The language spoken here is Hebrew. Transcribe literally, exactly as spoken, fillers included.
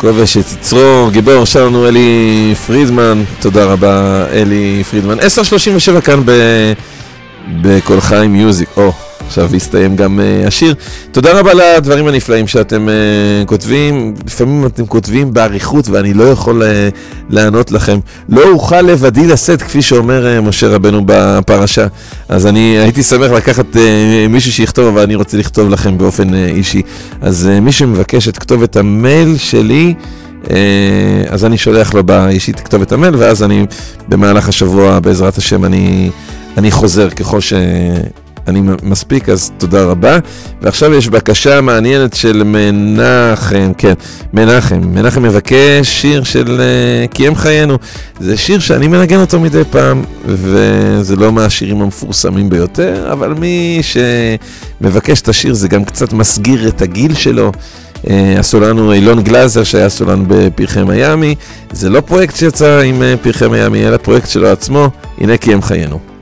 כובש את יצרו, גיבור שלנו אלי פרידמן, תודה רבה אלי פרידמן. עשר שלושים ושבע כאן ב... בכל חיים מיוזיק, או, עכשיו הסתיים גם uh, השיר. תודה רבה לדברים הנפלאים שאתם uh, כותבים, לפעמים אתם כותבים בעריכות ואני לא יכול uh, לענות לכם. לא אוכל לבדי לשאת, כפי שאומר uh, משה רבנו בפרשה. אז אני הייתי שמח לקחת uh, מישהו שיכתוב, אבל אני רוצה לכתוב לכם באופן uh, אישי. אז uh, מי שמבקש את כתובת המייל שלי, uh, אז אני שולח לו באישית כתובת המייל, ואז אני במהלך השבוע בעזרת השם אני, אני חוזר ככל ש... אני מספיק, אז תודה רבה. ועכשיו יש בקשה מעניינת של מנחם, כן, מנחם. מנחם מבקש שיר של uh, כי הם חיינו. זה שיר שאני מנגן אותו מדי פעם, וזה לא מהשירים המפורסמים ביותר, אבל מי שמבקש את השיר זה גם קצת מסגיר את הגיל שלו. Uh, עשו לנו אילון גלזר שהיה עשו לנו בפרחי מיאמי. זה לא פרויקט שיצא עם uh, פרחי מיאמי, אלא פרויקט שלו עצמו. הנה כי הם חיינו.